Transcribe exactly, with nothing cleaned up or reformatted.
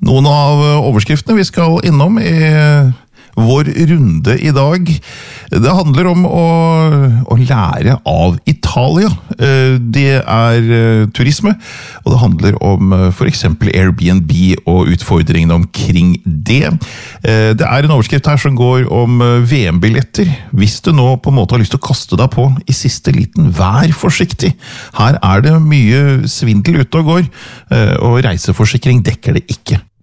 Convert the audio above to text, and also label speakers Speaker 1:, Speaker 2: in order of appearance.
Speaker 1: Noen av overskriftene vi skal innom i vår runde i dag, det handler om å, å lære av Italia. Det er turisme, og det handler om for eksempel Airbnb og utfordringene omkring det. Det er en overskrift her som går om V M-billetter. Hvis du nå på en måte har lyst til å kaste deg på i siste liten, vær forsiktig. Her er det mye svindel ute og går, og reiseforsikring dekker det ikke.